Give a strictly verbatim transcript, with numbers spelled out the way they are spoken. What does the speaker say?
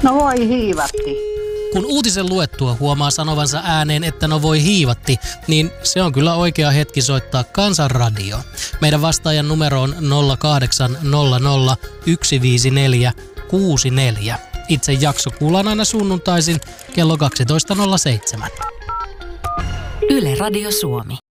No voi hiivatti. Kun uutisen luettua huomaa sanovansa ääneen, että no voi hiivatti, niin se on kyllä oikea hetki soittaa Kansanradio. Meidän vastaajan numero on nolla kahdeksan nolla nolla yksi viisi neljä kuusi neljä. Itse jakso kuullaan aina sunnuntaisin kello kaksitoista nolla seitsemän. Yle Radio Suomi.